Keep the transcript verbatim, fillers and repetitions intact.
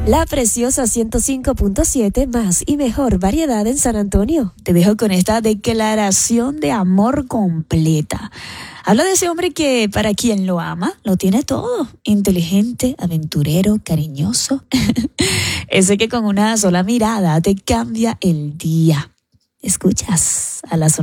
La preciosa ciento cinco punto siete, más y mejor variedad en San Antonio. Te dejo con esta declaración de amor completa. Habla de ese hombre que, para quien lo ama, lo tiene todo. Inteligente, aventurero, cariñoso. Ese que con una sola mirada te cambia el día. Escuchas a la